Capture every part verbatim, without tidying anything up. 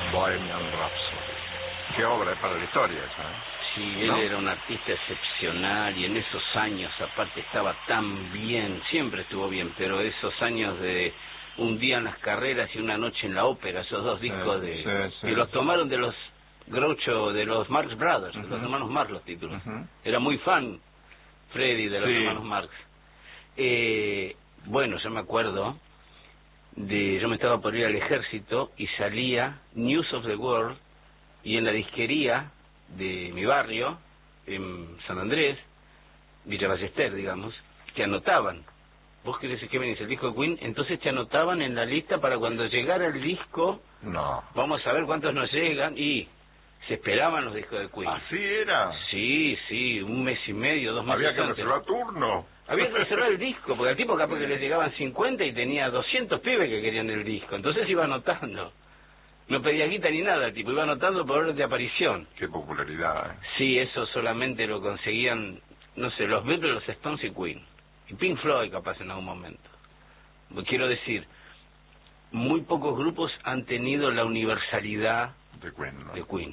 Bohemian Rhapsody. Qué obra, es para la historia esa, ¿eh? Sí, él ¿no? era un artista excepcional y en esos años aparte estaba tan bien, siempre estuvo bien, pero esos años de un día en las carreras y una noche en la ópera, esos dos discos sí, de sí, sí, que los tomaron de los Groucho, de los Marx Brothers, uh-huh. los hermanos Marx los títulos. Uh-huh. Era muy fan Freddy de los sí. hermanos Marx. Eh, bueno, yo me acuerdo de, yo me estaba por ir al ejército y salía News of the World y en la disquería de mi barrio, en San Andrés, Villa Ballester, digamos, que anotaban. Vos querés que venís el disco de Queen, entonces te anotaban en la lista para cuando llegara el disco, no. vamos a ver cuántos nos llegan, y se esperaban los discos de Queen. ¿Así era? Sí, sí, un mes y medio, dos meses Había que antes. reservar turno. Había que reservar el disco, porque al tipo capaz que le llegaban cincuenta y tenía doscientos pibes que querían el disco, entonces iba anotando. No pedía guita ni nada, tipo, iba anotando por orden de aparición. Qué popularidad, ¿eh? Sí, eso solamente lo conseguían, no sé, los Beatles, los Stones y Queen. Y Pink Floyd capaz en algún momento. Quiero decir, muy pocos grupos han tenido la universalidad de Queen. ¿no? De Queen.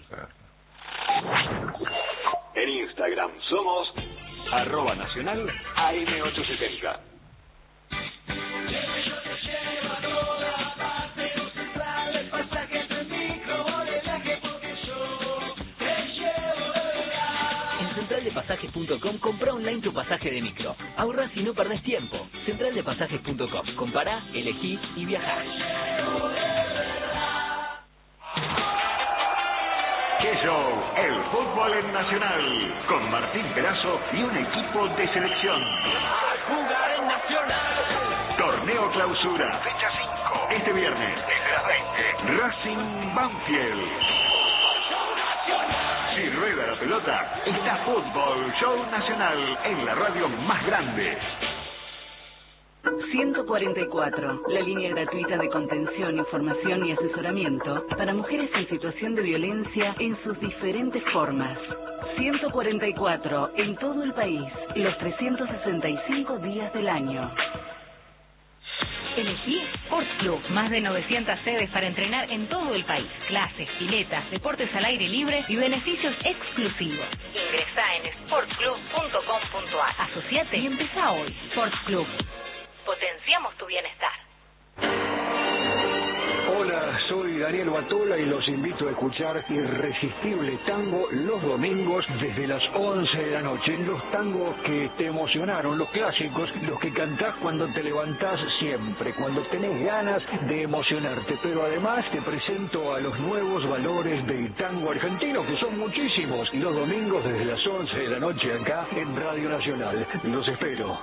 En Instagram somos arroba nacional A M ochocientos setenta. central de pasajes punto com, compra online tu pasaje de micro. Ahorras y no perdés tiempo. central de pasajes punto com. Compará, elegí y viajá. ¡Qué show! El fútbol en Nacional. Con Martín Perazo y un equipo de selección. ¡A jugar en Nacional! Torneo Clausura. Fecha cinco. Este viernes, desde las veinte. Racing Banfield. Si rueda la pelota, está Fútbol Show Nacional en la radio más grande. ciento cuarenta y cuatro, la línea gratuita de contención, información y asesoramiento para mujeres en situación de violencia en sus diferentes formas. ciento cuarenta y cuatro, en todo el país, los trescientos sesenta y cinco días del año. Elegí Sports Club, más de novecientas sedes para entrenar en todo el país. Clases, piletas, deportes al aire libre y beneficios exclusivos. Ingresá en sports club punto com punto a r. Asociate y empezá hoy. Sports Club. Potenciamos tu bienestar. Hola, soy Daniel Batola y los invito a escuchar Irresistible Tango los domingos desde las once de la noche. Los tangos que te emocionaron, los clásicos, los que cantás cuando te levantás siempre, cuando tenés ganas de emocionarte. Pero además te presento a los nuevos valores del tango argentino, que son muchísimos. Los domingos desde las once de la noche acá en Radio Nacional. Los espero.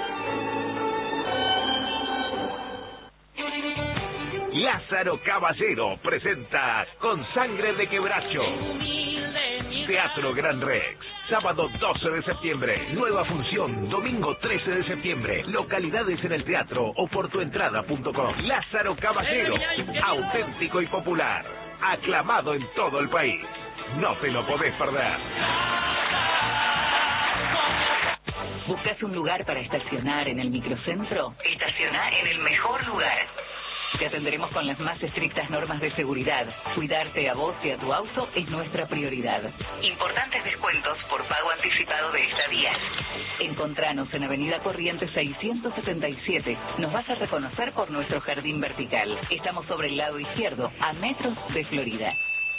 Lázaro Caballero presenta Con Sangre de Quebracho. Teatro Gran Rex. Sábado doce de septiembre. Nueva función. Domingo trece de septiembre. Localidades en el teatro o por tuentrada punto com. Lázaro Caballero. Auténtico y popular. Aclamado en todo el país. No te lo podés perder. ¿Buscas un lugar para estacionar en el microcentro? Estaciona en el mejor lugar. Te atenderemos con las más estrictas normas de seguridad. Cuidarte a vos y a tu auto es nuestra prioridad. Importantes descuentos por pago anticipado de estadías. Encontranos en Avenida Corrientes seiscientos setenta y siete. Nos vas a reconocer por nuestro jardín vertical. Estamos sobre el lado izquierdo, a metros de Florida.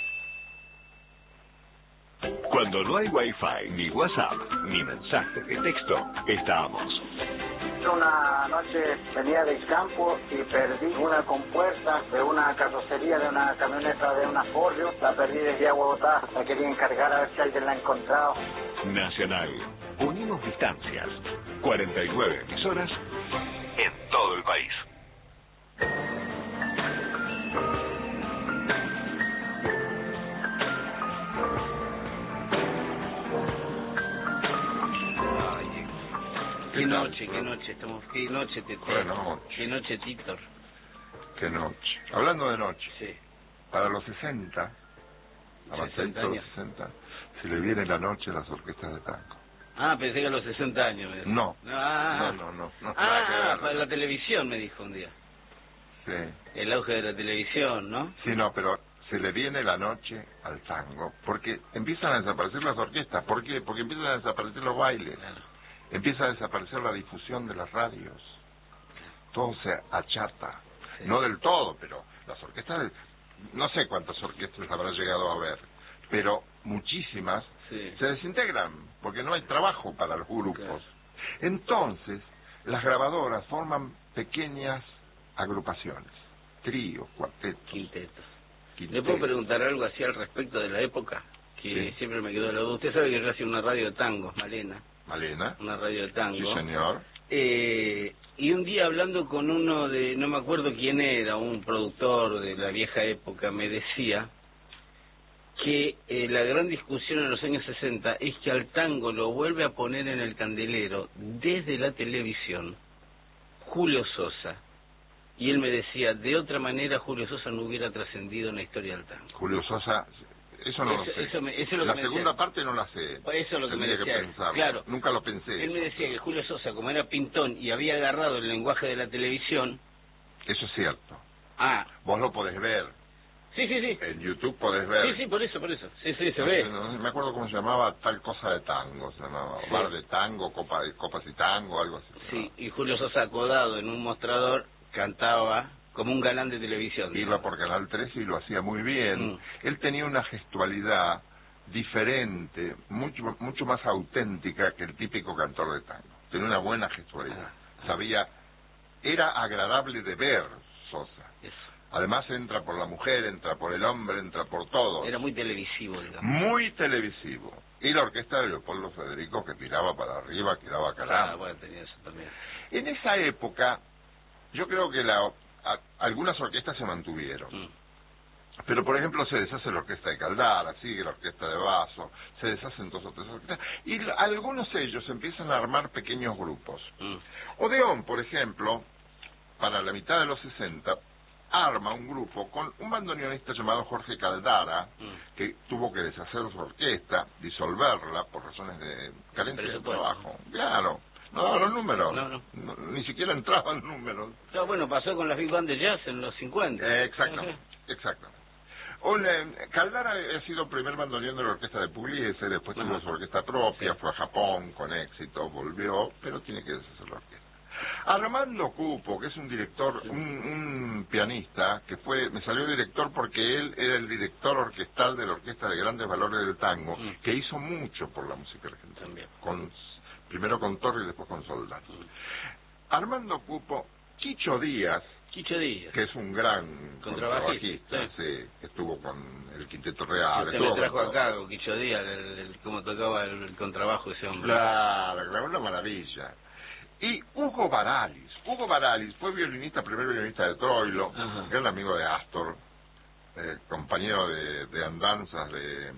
Cuando no hay Wi-Fi, ni WhatsApp, ni mensaje de texto, estamos. Una noche venía del campo y perdí una compuerta de una carrocería de una camioneta de una Ford. La perdí desde Agua Botada. La quería encargar a ver si alguien la ha encontrado. Nacional. Unimos distancias. cuarenta y nueve emisoras en todo el país. Qué noche, qué noche estamos, qué noche, Tito. Qué noche. Qué noche, Titor. Qué noche. Hablando de noche. Sí. Para los sesenta, a los sesenta, se le viene la noche a las orquestas de tango. Ah, pensé que a los sesenta años. Me no. Ah, no, no, no, no. Ah, para la televisión me dijo un día. Sí. El auge de la televisión, ¿no? Sí, no, pero se le viene la noche al tango, porque empiezan a desaparecer las orquestas. ¿Por qué? Porque empiezan a desaparecer los bailes, empieza a desaparecer la difusión de las radios, todo se achata, sí. No del todo, pero las orquestas, no sé cuántas orquestas habrá llegado a ver, pero muchísimas sí. Se desintegran, porque no hay trabajo para los grupos. Claro. Entonces, las grabadoras forman pequeñas agrupaciones, tríos, cuartetos, quintetos. ¿Le puedo preguntar algo así al respecto de la época? Que sí. Siempre me quedó la duda. Usted sabe que yo hacía una radio de tangos, Malena. Malena. Una radio de tango. Sí, señor. Eh, y un día hablando con uno de, no me acuerdo quién era, un productor de la vieja época, me decía que eh, la gran discusión en los años sesenta es que al tango lo vuelve a poner en el candelero desde la televisión Julio Sosa. Y él me decía, de otra manera Julio Sosa no hubiera trascendido en la historia del tango. Julio Sosa, eso no eso, lo sé. Eso me, eso es lo la que segunda me decía. parte no la sé. Eso es lo que Tendría me decía. Que pensarlo. Claro. Nunca lo pensé. Él eso. me decía que Julio Sosa, como era pintón y había agarrado el lenguaje de la televisión... Eso es cierto. Ah. Vos lo podés ver. Sí, sí, sí. En YouTube podés ver. Sí, sí, por eso, por eso. Sí, sí, se no, ve. No, no me acuerdo cómo se llamaba tal cosa de tango. Se llamaba sí. Bar de tango, copa de, copas y tango, algo así. Sí, y Julio Sosa acodado en un mostrador cantaba... como un galán de televisión. Iba ¿no? por Canal trece y lo hacía muy bien. Mm. Él tenía una gestualidad diferente, mucho mucho más auténtica que el típico cantor de tango. Tenía una buena gestualidad. Ah. Sabía, era agradable de ver Sosa. Eso. Además entra por la mujer, entra por el hombre, entra por todo. Era muy televisivo, digamos. Muy televisivo. Y la orquesta de Leopoldo Federico que tiraba para arriba, que daba calado. Ah, bueno, tenía eso también. En esa época, yo creo que la... A, algunas orquestas se mantuvieron, mm. pero por ejemplo se deshace la orquesta de Caldara, sigue la orquesta de Basso, se deshacen dos o tres orquestas, y l- algunos de ellos empiezan a armar pequeños grupos. Mm. Odeón, por ejemplo, para la mitad de los sesenta, arma un grupo con un bandoneonista llamado Jorge Caldara, mm. que tuvo que deshacer su orquesta, disolverla por razones de carencia de trabajo. Claro. No daban los números, no, no. No, ni siquiera entraban números. No, bueno, pasó con las Big Band de Jazz en los cincuenta. Eh, exactamente, exactamente. Un, eh, Caldara ha sido primer bandoneón de la orquesta de Pugliese, después uh-huh. tuvo su orquesta propia, sí. Fue a Japón con éxito, volvió, pero tiene que deshacer la orquesta. Armando Cupo, que es un director, un, un pianista, que fue, me salió director porque él era el director orquestal de la Orquesta de Grandes Valores del Tango, uh-huh. que hizo mucho por la música argentina. También. Con primero con Torre y después con Soldán. Armando Cupo, Quicho Díaz, Quicho Díaz, que es un gran contrabajista, sí. Sí, estuvo con el Quinteto Real. Usted me trajo acá con Quicho Díaz, el, el, cómo tocaba el, el contrabajo ese hombre. Claro, claro, una maravilla. Y Hugo Baralis, Hugo Baralis fue violinista, primer violinista de Troilo, uh-huh. gran amigo de Astor, eh, compañero de, de andanzas de...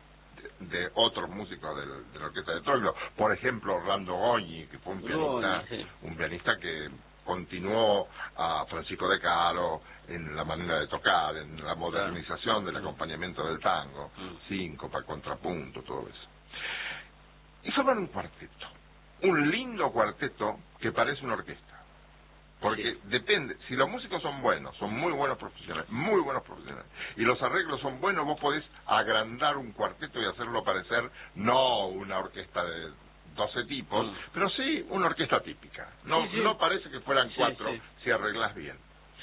de otros músicos de, de la orquesta de Troilo, por ejemplo Orlando Goñi, que fue un pianista, Goñi, sí. un pianista que continuó a Francisco De Caro en la manera de tocar, en la modernización claro. del acompañamiento del tango, mm. síncopa, contrapunto, todo eso. Y forman un cuarteto, un lindo cuarteto que parece una orquesta. Porque sí. depende, si los músicos son buenos, son muy buenos profesionales, muy buenos profesionales, y los arreglos son buenos, vos podés agrandar un cuarteto y hacerlo parecer no una orquesta de doce tipos, mm. pero sí una orquesta típica. No, sí, sí. no parece que fueran sí, cuatro sí. si arreglás bien.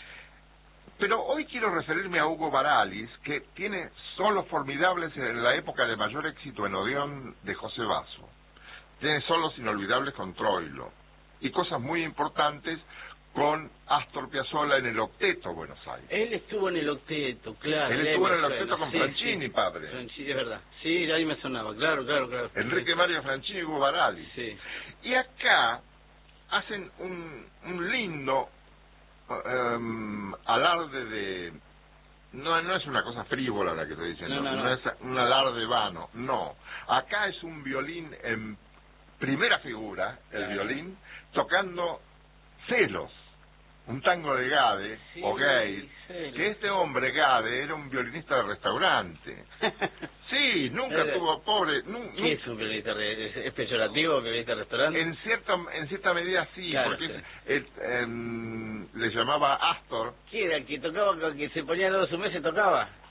Pero hoy quiero referirme a Hugo Baralis, que tiene solos formidables en la época de mayor éxito en Odeón de José Basso. Tiene solos inolvidables con Troilo, y cosas muy importantes con Astor Piazzolla en el Octeto Buenos Aires. Él estuvo en el Octeto, claro. Él estuvo en el Octeto con sí, Franchini, sí. padre. Franchini, es verdad. Sí, ahí me sonaba, claro, claro, claro. Enrique Mario Franchini y Hugo Baralis. Sí. Y acá hacen un, un lindo um, alarde de... No, no es una cosa frívola la que estoy diciendo, no, no, no. no es un alarde vano, no. Acá es un violín en primera figura, el claro. violín, tocando Celos, un tango de Gade, sí, o Gay, sí, que este hombre Gade era un violinista de restaurante. Sí, nunca Era, tuvo, pobre... Nu, ¿Qué nu, es un violinista? ¿Es, es peyorativo violinista de restaurante? En cierta, en cierta medida sí, claro, porque sí. Es, eh, le llamaba Astor. ¿Qué era? ¿El que tocaba, que se ponía los dos meses tocaba?